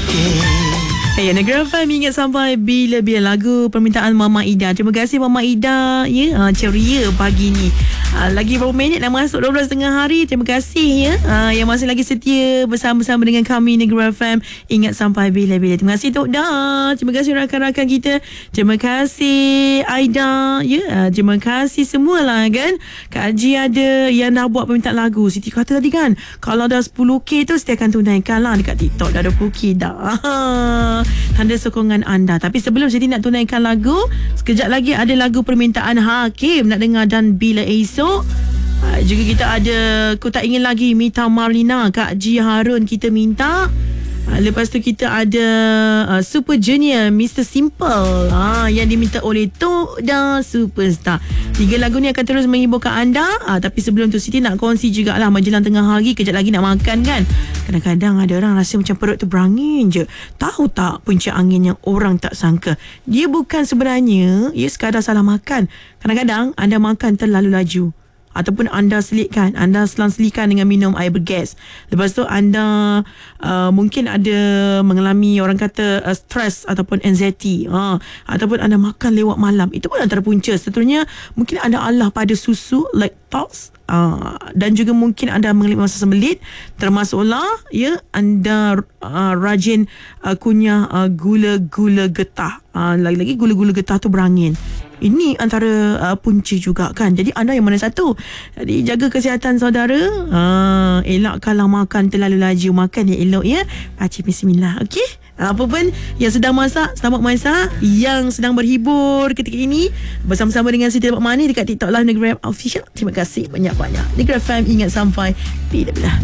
Ya, Negara FM ingat sampai bila-bila lagu permintaan Mama Ida. Terima kasih Mama Ida ya, ceria pagi ni. Lagi berapa minit nak masuk 12.30 hari. Terima kasih ya yang masih lagi setia bersama-sama dengan kami Negara FM ingat sampai bila-bila. Terima kasih Tok Da. Terima kasih rakan-rakan kita. Terima kasih Aida ya. Terima kasih semualah kan. Kak Haji ada yang dah buat permintaan lagu. Siti kata tadi kan, kalau dah 10k tu Siti akan tunaikan lah dekat TikTok. Dah 20k dah. Tanda sokongan anda. Tapi sebelum Siti nak tunaikan lagu, sekejap lagi ada lagu permintaan Hakim nak dengar dan bila esok. Juga kita ada Ku Tak Ingin Lagi Mita Marlina, Kak Ji Harun kita minta. Lepas tu kita ada Super Junior Mr. Simple yang diminta oleh Tok Da Superstar. 3 lagu ni akan terus menghiburkan anda. Tapi sebelum tu Siti nak kongsi jugalah menjelang tengah hari, kejap lagi nak makan kan. Kadang-kadang ada orang rasa macam perut tu berangin je. Tahu tak punca angin yang orang tak sangka? Dia bukan sebenarnya sekadar salah makan. Kadang-kadang anda makan terlalu laju, ataupun anda selang-selikan dengan minum air bergas. Lepas tu anda mungkin ada mengalami orang kata stres ataupun anxiety, ataupun anda makan lewat malam. Itu pun antara punca. Seterusnya mungkin anda alah pada susu, lactose, dan juga mungkin anda mengalami masa sembelit, termasuklah anda rajin kunyah gula-gula getah. Lagi-lagi gula-gula getah tu berangin. Ini antara punca juga kan. Jadi anda yang mana satu? Jadi jaga kesihatan saudara. Elakkanlah makan terlalu laju. Makan yang elok ya. Baca bismillah. Okey? Apa pun yang sedang masak, selamat masak. Yang sedang berhibur ketika ini bersama-sama dengan Siti Dapat Money dekat TikTok Live Negara FM Official. Terima kasih banyak-banyak. Negara FM ingat sampai bila-bila.